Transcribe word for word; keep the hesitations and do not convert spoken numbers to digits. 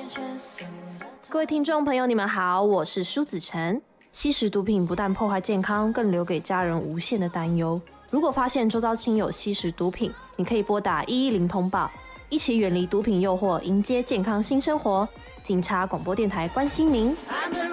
各位听众朋友，你们好，我是舒子晨。吸食毒品不但破坏健康，更留给家人无限的担忧。如果发现周遭亲友吸食毒品，你可以拨打一一零通报，一起远离毒品诱惑，迎接健康新生活。警察广播电台关心您。